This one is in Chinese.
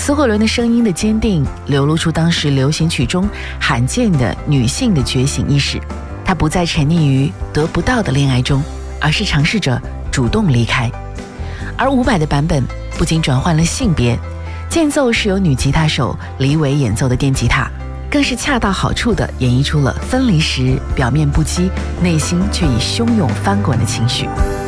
苏慧伦的声音的坚定，流露出当时流行曲中罕见的女性的觉醒意识。她不再沉溺于得不到的恋爱中，而是尝试着主动离开。而伍佰的版本不仅转换了性别，间奏是由女吉他手李伟演奏的电吉他，更是恰到好处地演绎出了分离时表面不羁，内心却已汹涌翻滚的情绪。